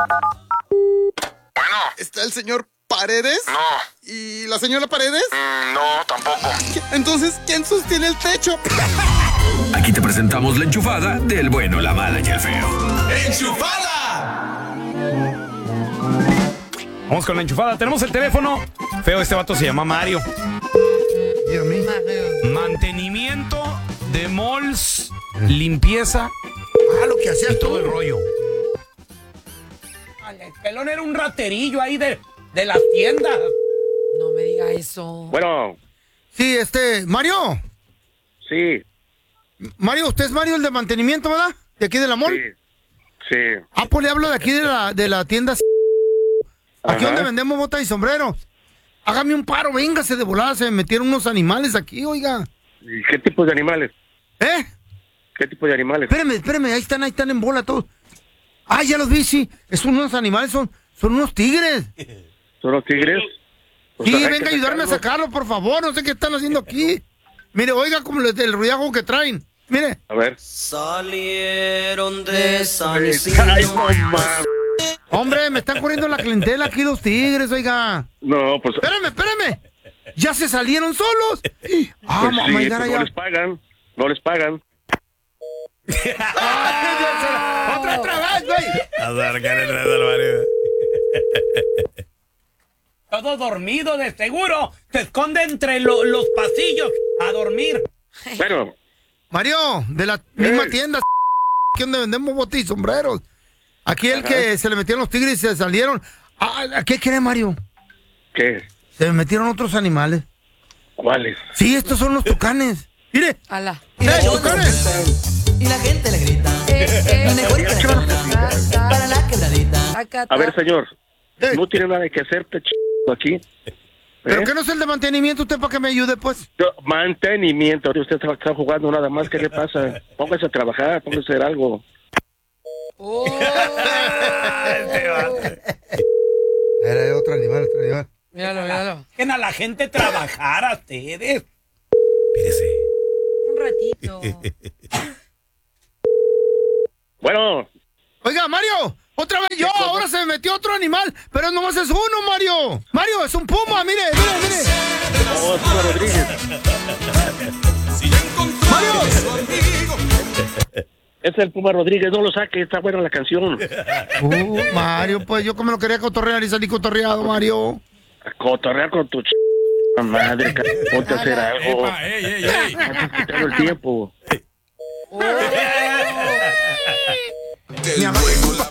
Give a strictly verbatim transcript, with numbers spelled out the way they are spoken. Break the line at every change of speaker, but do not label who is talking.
Bueno.
¿Está el señor Paredes?
No.
¿Y la señora Paredes?
Mm, no, tampoco.
Entonces, ¿quién sostiene el techo?
Aquí te presentamos la enchufada del bueno, la mala y el feo.
¡Enchufada! Vamos con la enchufada. Tenemos el teléfono. Feo, este vato se llama Mario.
¿Y a mí?
Mantenimiento de malls, limpieza
Ah, lo que hacías
y todo
tú.
el rollo.
El pelón era un raterillo ahí de, de las tiendas.
No me diga eso.
Bueno,
Sí, este, Mario.
sí,
Mario, usted es Mario, el de mantenimiento, ¿verdad? De aquí de la mall.
sí, sí.
Ah, pues le hablo de aquí de la, de la tienda. Aquí
Ajá.
donde vendemos botas y sombreros. Hágame un paro, véngase de volada. Se me metieron unos animales aquí, oiga.
¿Y qué tipo de animales?
¿Eh?
¿Qué tipo de animales?
Espérame, espérame, ahí están, ahí están en bola todos. Ah, ya los vi, sí. Es unos animales, son, son unos tigres.
¿Son los tigres? Pues
Sí,
hay que
venga a ayudarme a
sacarlos.
sacarlo, por favor. No sé qué están haciendo aquí. Mire, oiga como les- el ruidajo que traen. Mire.
A ver.
Salieron de San
Ay,
Isidro.
no mames.
Hombre, me están corriendo la clientela aquí los tigres, oiga.
No, pues.
Espérame, espérame. ¿Ya se salieron solos? Ah,
Pues
ma-
sí,
my God,
pues
ya.
no les pagan. No les pagan.
¡Otra, otra vez, güey!
Todo dormido de seguro. Se esconde entre lo- los pasillos a dormir.
Bueno,
Mario, de la misma
Eh.
tienda, aquí donde vendemos botas y sombreros. Aquí el que se le metieron los tigres y se salieron. Ah, ¿a ¿qué quiere, Mario?
¿qué?
Se me metieron otros animales.
¿Cuáles?
Sí, estos son los tucanes. Mire.
Ala.
¡Eh, tucanes!
Y la gente le grita.
Eh, eh,
Lo mejor que la quebradita, para la quebradita.
acá
A ver,
está.
señor.
Eh.
No tiene nada que hacerte, ch... aquí.
¿Pero
¿Eh?
qué no es el de mantenimiento usted para que me ayude, pues?
Yo- Mantenimiento. Usted está, está jugando nada más. ¿Qué le pasa? Póngase a trabajar, póngase a hacer algo.
Oh.
Era otro animal, otro animal.
Míralo, míralo.
Dejen a la gente trabajar a ustedes.
Espérese.
Un ratito.
Bueno,
Oiga, Mario, otra vez yo, ahora se me metió otro animal, pero nomás es uno, Mario. Mario, es un puma, mire, mire, mire.
oh, señor Rodríguez.
Mario.
Es el Puma Rodríguez, no lo saque, está buena la canción.
Uh, Mario, pues yo como lo quería cotorrear y salí cotorreado, Mario.
A cotorrear con tu ch... madre, ca- ponte a hacer algo.
Epa, ey, ey, ey.
Estás quitando el tiempo.
Mi amor,